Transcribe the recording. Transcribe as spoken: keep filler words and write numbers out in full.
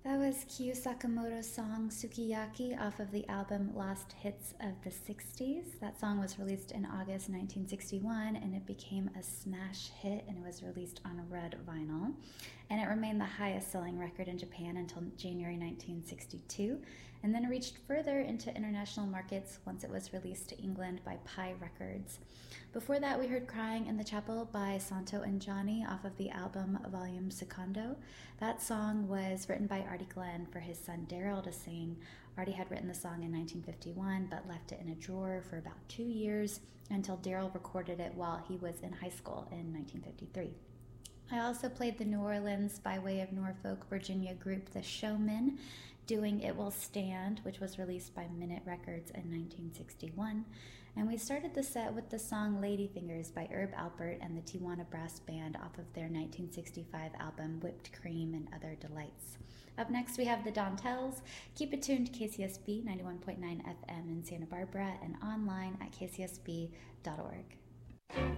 That was Kyu Sakamoto's song Sukiyaki off of the album Lost Hits of the sixties. That song was released in August nineteen sixty-one and it became a smash hit, and it was released on red vinyl. And it remained the highest selling record in Japan until January nineteen sixty-two, and then reached further into international markets once it was released to England by Pi Records. Before that, we heard Crying in the Chapel by Santo and Johnny off of the album Volume Secondo. That song was written by Artie Glenn for his son Daryl to sing. Artie had written the song in nineteen fifty-one, but left it in a drawer for about two years until Daryl recorded it while he was in high school in nineteen fifty-three. I also played the New Orleans by way of Norfolk, Virginia group The Showmen, doing It Will Stand, which was released by Minute Records in nineteen sixty-one. And we started the set with the song Ladyfingers by Herb Alpert and the Tijuana Brass Band off of their nineteen sixty-five album Whipped Cream and Other Delights. Up next, we have the Dantels. Keep it tuned to K C S B ninety-one point nine F M in Santa Barbara and online at k c s b dot org.